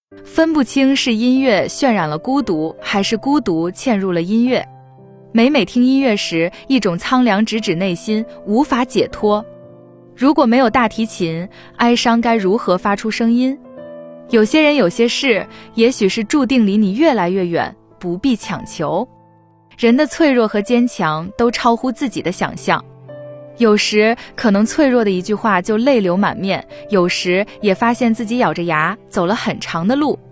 分不清是音乐渲染了孤独，还是孤独嵌入了音乐。每听音乐时，一种苍凉直指内心，无法解脱。如果没有大提琴，哀伤该如何发出声音？有些人有些事，也许是注定离你越来越远，不必强求。人的脆弱和坚强都超乎自己的想象。有时可能脆弱的一句话就泪流满面，有时也发现自己咬着牙走了很长的路。